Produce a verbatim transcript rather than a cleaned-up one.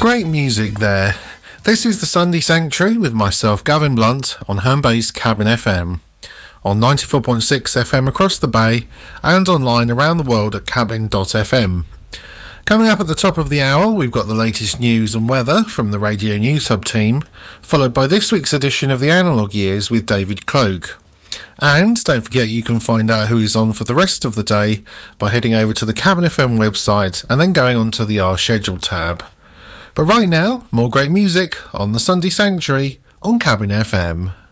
Great music there. This is the Sunday Sanctuary with myself, Gavin Blunt, on home-based Cabin F M, on ninety-four point six F M across the bay and online around the world at cabin dot f m. Coming up at the top of the hour, we've got the latest news and weather from the Radio News Hub team, followed by this week's edition of the Analogue Years with David Cloak. And don't forget you can find out who is on for the rest of the day by heading over to the Cabin F M website and then going on to the Our Schedule tab. But right now, more great music on the Sunday Sanctuary on Cabin F M.